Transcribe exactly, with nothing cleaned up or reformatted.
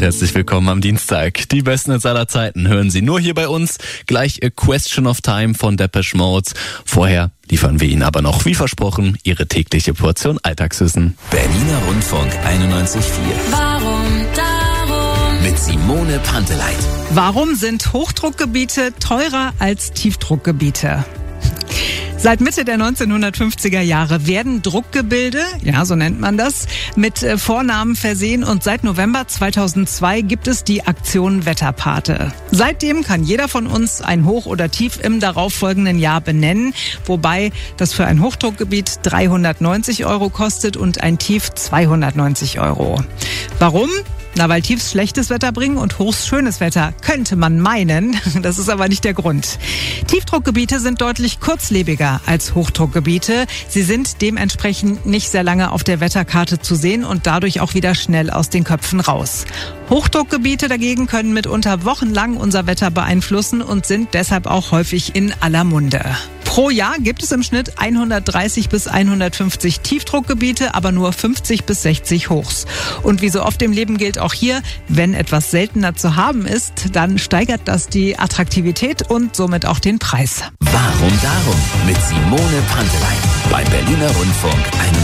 herzlich willkommen am Dienstag. Die besten Hits aller Zeiten hören Sie nur hier bei uns. Gleich A Question of Time von Depeche Mode. Vorher liefern wir Ihnen aber noch, wie versprochen, Ihre tägliche Portion Alltagswissen. Berliner Rundfunk einundneunzig Komma vier. Warum, darum. Mit Simone Panteleit. Warum sind Hochdruckgebiete teurer als Tiefdruckgebiete? Seit Mitte der neunzehnhundertfünfziger Jahre werden Druckgebilde, ja, so nennt man das, mit Vornamen versehen und seit November zweitausendzwei gibt es die Aktion Wetterpate. Seitdem kann jeder von uns ein Hoch oder Tief im darauffolgenden Jahr benennen, wobei das für ein Hochdruckgebiet dreihundertneunzig Euro kostet und ein Tief zweihundertneunzig Euro. Warum? Na, weil Tiefs schlechtes Wetter bringen und Hochs schönes Wetter, könnte man meinen. Das ist aber nicht der Grund. Tiefdruckgebiete sind deutlich kurzlebiger als Hochdruckgebiete. Sie sind dementsprechend nicht sehr lange auf der Wetterkarte zu sehen und dadurch auch wieder schnell aus den Köpfen raus. Hochdruckgebiete dagegen können mitunter wochenlang unser Wetter beeinflussen und sind deshalb auch häufig in aller Munde. Pro Jahr gibt es im Schnitt hundertdreißig bis hundertfünfzig Tiefdruckgebiete, aber nur fünfzig bis sechzig Hochs. Und wie so oft im Leben gilt auch hier, wenn etwas seltener zu haben ist, dann steigert das die Attraktivität und somit auch den Preis. Warum darum? Mit Simone Panteleit. Bei Berliner Rundfunk einundneunzig.